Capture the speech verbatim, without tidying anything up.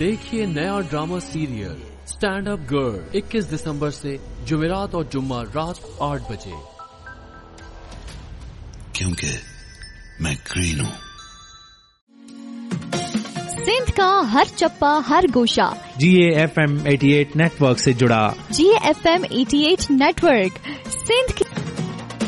देखिए नया drama serial stand up girl इक्कीस दिसंबर से जुमेरात और जुम्मा रात आठ बजे। क्योंकि मैं ग्रीन हूँ। सिंध का हर चप्पा हर गोशा जी ए एफ एम अठासी नेटवर्क से जुड़ा। जी ए एफ एम अठासी नेटवर्क सिंध